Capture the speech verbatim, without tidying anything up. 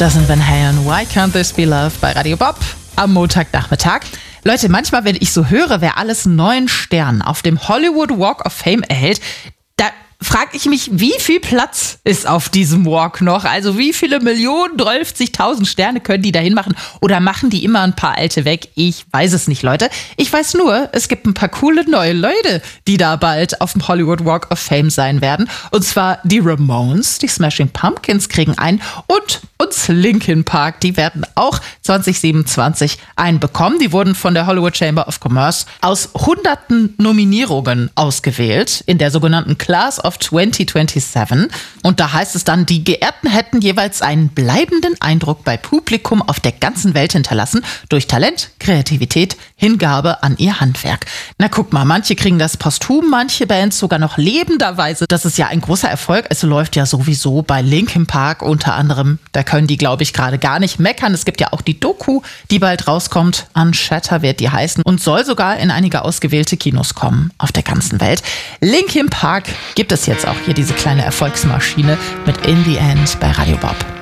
Das sind Van Halen, Why Can't This Be Love bei Radio Bob am Montagnachmittag. Leute, manchmal, wenn ich so höre, wer alles neun Sterne auf dem Hollywood Walk of Fame erhält, da frage ich mich, wie viel Platz ist auf diesem Walk noch? Also wie viele Millionen, dreißigtausend Sterne können die da hinmachen? Oder machen die immer ein paar alte weg? Ich weiß es nicht, Leute. Ich weiß nur, es gibt ein paar coole neue Leute, die da bald auf dem Hollywood Walk of Fame sein werden. Und zwar die Ramones, die Smashing Pumpkins kriegen einen und uns Linkin Park, die werden auch zwanzig siebenundzwanzig einen bekommen. Die wurden von der Hollywood Chamber of Commerce aus hunderten Nominierungen ausgewählt in der sogenannten Class of zwanzig siebenundzwanzig. Und da heißt es dann, die Geehrten hätten jeweils einen bleibenden Eindruck bei Publikum auf der ganzen Welt hinterlassen durch Talent, Kreativität, Hingabe an ihr Handwerk. Na guck mal, manche kriegen das posthum, manche Bands sogar noch lebenderweise. Das ist ja ein großer Erfolg. Es läuft ja sowieso bei Linkin Park unter anderem. Da können die, glaube ich, gerade gar nicht meckern. Es gibt ja auch die Doku, die bald rauskommt. Unshatter wird die heißen und soll sogar in einige ausgewählte Kinos kommen auf der ganzen Welt. Linkin Park gibt es jetzt auch hier, diese kleine Erfolgsmaschine mit In the End bei Radio Bob.